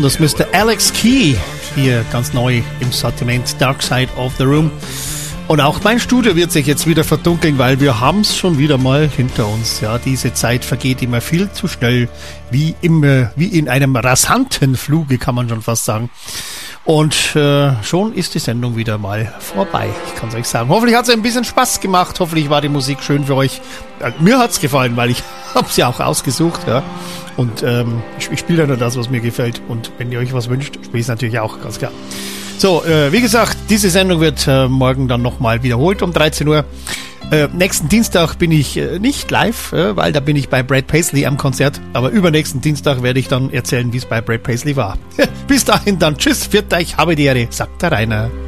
Das müsste Alex Key hier ganz neu im Sortiment, Dark Side of the Room. Und auch mein Studio wird sich jetzt wieder verdunkeln, weil wir haben es schon wieder mal hinter uns. Ja, diese Zeit vergeht immer viel zu schnell, wie in einem rasanten Fluge, kann man schon fast sagen. Und schon ist die Sendung wieder mal vorbei. Ich kann es euch sagen. Hoffentlich hat es ein bisschen Spaß gemacht. Hoffentlich war die Musik schön für euch. Mir hat es gefallen, weil ich habe sie auch ausgesucht. Ja. Und ich spiele nur das, was mir gefällt. Und wenn ihr euch was wünscht, spiele ich es natürlich auch, ganz klar. So, wie gesagt, diese Sendung wird morgen dann nochmal wiederholt um 13 Uhr. Nächsten Dienstag bin ich nicht live, weil da bin ich bei Brad Paisley am Konzert. Aber übernächsten Dienstag werde ich dann erzählen, wie es bei Brad Paisley war. Bis dahin dann, tschüss, pfiat euch, habe die Ehre, sagt der Rainer.